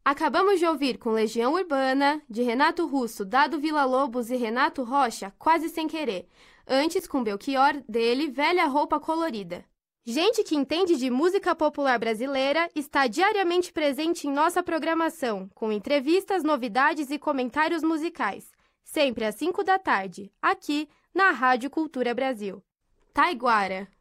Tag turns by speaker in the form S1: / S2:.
S1: Acabamos de ouvir com Legião Urbana, de Renato Russo, Dado Villa-Lobos e Renato Rocha, Quase Sem Querer. Antes, com Belchior, dele, Velha Roupa Colorida. Gente que entende de música popular brasileira está diariamente presente em nossa programação, com entrevistas, novidades e comentários musicais. Sempre às 5 da tarde, aqui na Rádio Cultura Brasil. Taiguara.